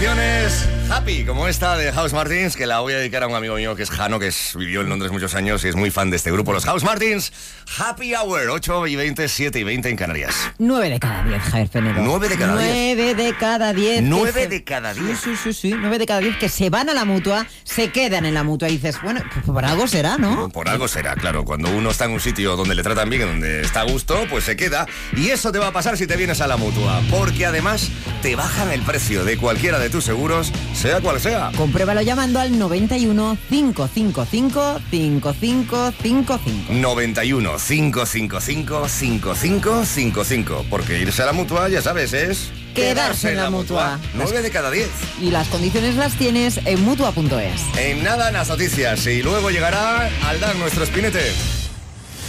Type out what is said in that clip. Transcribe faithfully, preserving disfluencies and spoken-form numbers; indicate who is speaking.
Speaker 1: Canciones happy, como esta de House Martins, que la voy a dedicar a un amigo mío que es Jano, que es, vivió en Londres muchos años y es muy fan de este grupo, los House Martins. Happy Hour, ocho y veinte, siete y veinte en Canarias.
Speaker 2: nueve de cada diez, Javier Penedo.
Speaker 1: nueve de cada diez.
Speaker 2: nueve de cada diez.
Speaker 1: nueve
Speaker 2: se...
Speaker 1: de cada diez.
Speaker 2: Sí, sí, sí, sí. nueve de cada diez que se van a la mutua, se quedan en la mutua y dices, bueno, pues por algo será, ¿no?
Speaker 1: Por algo será, claro. Cuando uno está en un sitio donde le tratan bien, donde está a gusto, pues se queda. Y eso te va a pasar si te vienes a la mutua. Porque además te bajan el precio de cualquiera de tus seguros, sea cual sea.
Speaker 2: Compruébalo llamando al noventa y uno, cinco cinco cinco, cinco cinco cinco cinco.
Speaker 1: noventa y uno, cinco cinco cinco, cinco cinco cinco cinco. Porque irse a la mutua, ya sabes, es...
Speaker 2: Quedarse en la mutua.
Speaker 1: nueve de cada diez.
Speaker 2: Y las condiciones las tienes en mutua punto es.
Speaker 1: En nada, en las noticias. Y luego llegará al dar nuestro espinete.